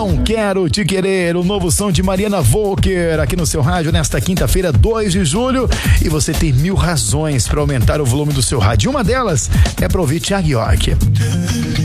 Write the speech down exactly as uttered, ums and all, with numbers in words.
Não Quero Te Querer, o novo som de Mariana Volker, aqui no seu rádio nesta quinta-feira, dois de julho. E você tem mil razões para aumentar o volume do seu rádio. Uma delas é para ouvir Thiago York.